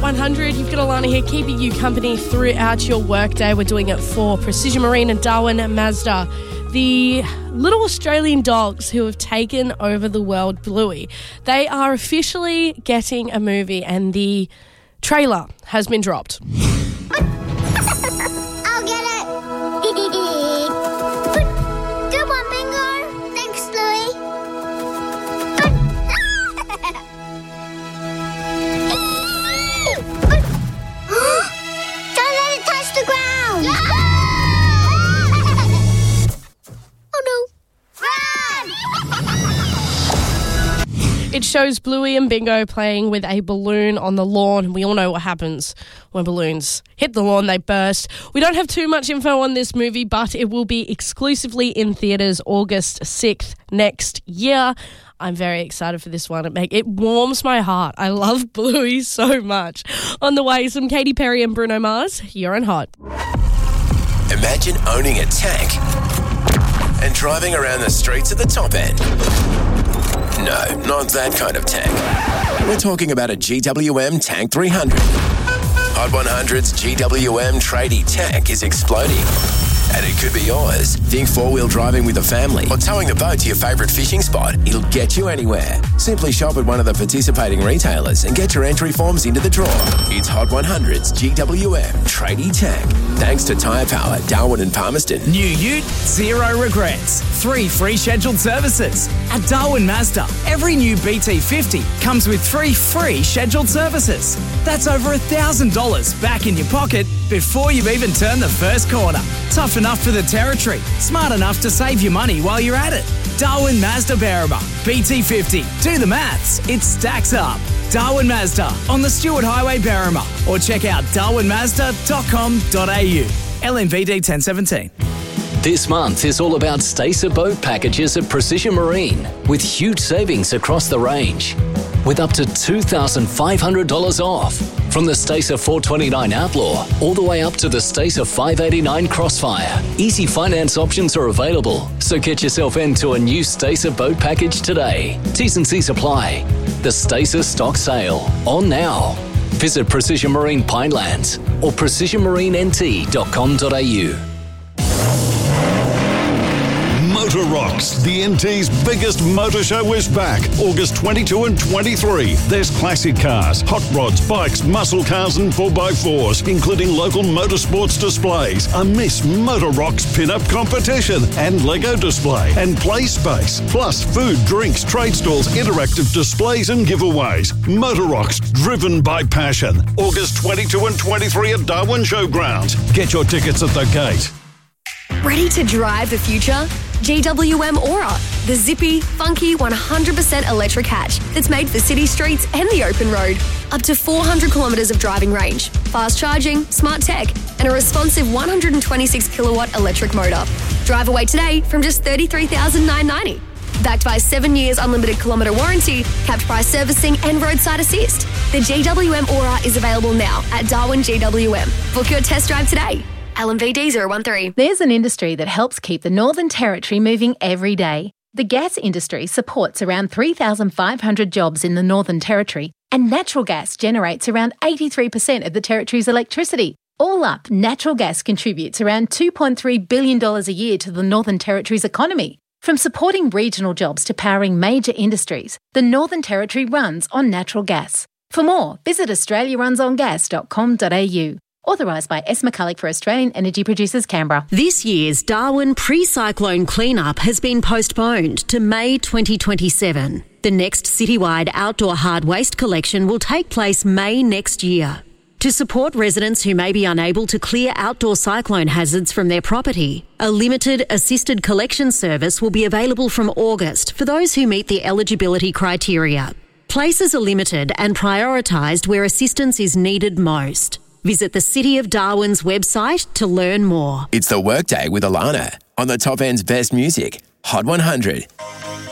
100. You've got Alana here keeping you company throughout your workday. We're doing it for Precision Marine and Darwin Mazda, the little Australian dogs who have taken over the world, Bluey. They are officially getting a movie and the trailer has been dropped. I'll get it. Good one, Bingo. Thanks, Bluey. Don't let it touch the ground. Oh no. Run! It shows Bluey and Bingo playing with a balloon on the lawn. We all know what happens when balloons hit the lawn, they burst. We don't have too much info on this movie, but it will be exclusively in theatres August 6th next year. I'm very excited for this one. It warms my heart. I love Bluey so much. On the way, some Katy Perry and Bruno Mars. You're on Hot. Imagine owning a tank and driving around the streets at the top end. No, not that kind of tank. We're talking about a GWM Tank 300. Hot 100's GWM tradie tank is exploding. And it could be yours. Think four-wheel driving with a family or towing the boat to your favourite fishing spot. It'll get you anywhere. Simply shop at one of the participating retailers and get your entry forms into the draw. It's Hot 100's GWM Tradie Tank. Thanks to Tyre Power, Darwin and Palmerston. New ute, zero regrets. 3 free scheduled services. At Darwin Mazda, every new BT50 comes with 3 free scheduled services. That's over $1,000 back in your pocket before you've even turned the first corner. Tough enough for the territory, smart enough to save you money while you're at it. Darwin Mazda Berrima, BT50. Do the maths, it stacks up. Darwin Mazda on the Stewart Highway, Berrima, or check out darwinmazda.com.au. LMVD 1017. This month is all about Stacer boat packages at Precision Marine with huge savings across the range. With up to $2,500 off. From the Stacer 429 Outlaw all the way up to the Stacer 589 Crossfire. Easy finance options are available, so get yourself into a new Stacer boat package today. T's and C's apply. The Stacer stock sale, on now. Visit Precision Marine Pinelands or precisionmarinent.com.au. Motor Rocks, the NT's biggest motor show, is back August 22 and 23. There's classic cars, hot rods, bikes, muscle cars and 4x4s, including local motorsports displays, a Miss Motor Rocks pin-up competition and Lego display and play space, plus food, drinks, trade stalls, interactive displays and giveaways. Motor Rocks, driven by passion. August 22 and 23 at Darwin Showgrounds. Get your tickets at the gate. Ready to drive the future? GWM Aura, the zippy, funky 100% electric hatch that's made for city streets and the open road. Up to 400 kilometres of driving range, fast charging, smart tech, and a responsive 126 kilowatt electric motor. Drive away today from just $33,990. Backed by 7 years unlimited kilometre warranty, capped price servicing and roadside assist. The GWM Aura is available now at Darwin GWM. Book your test drive today. LMVD 013. There's an industry that helps keep the Northern Territory moving every day. The gas industry supports around 3,500 jobs in the Northern Territory, and natural gas generates around 83% of the Territory's electricity. All up, natural gas contributes around $2.3 billion a year to the Northern Territory's economy. From supporting regional jobs to powering major industries, the Northern Territory runs on natural gas. For more, visit australiarunsongas.com.au. Authorised by S. McCulloch for Australian Energy Producers, Canberra. This year's Darwin pre-cyclone cleanup has been postponed to May 2027. The next citywide outdoor hard waste collection will take place May next year. To support residents who may be unable to clear outdoor cyclone hazards from their property, a limited assisted collection service will be available from August for those who meet the eligibility criteria. Places are limited and prioritised where assistance is needed most. Visit the City of Darwin's website to learn more. It's the Workday with Alana on the top end's best music, Hot 100.